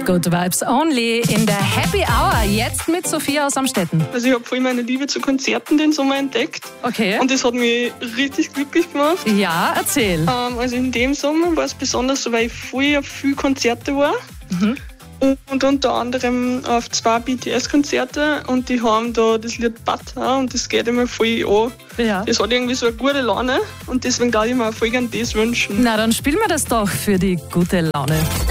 Good Vibes Only in der Happy Hour. Jetzt mit Sophia aus Amstetten. Also ich habe voll meine Liebe zu Konzerten den Sommer entdeckt. Okay. Und das hat mich richtig glücklich gemacht. Ja, erzähl. Also in dem Sommer war es besonders so, weil ich voll auf viele Konzerte war. Und unter anderem auf 2 BTS-Konzerte und die haben da das Lied Butter und das geht immer voll an. Ja. Das hat irgendwie so eine gute Laune und deswegen darf ich mir auch voll gerne das wünschen. Na, dann spielen wir das doch für die gute Laune.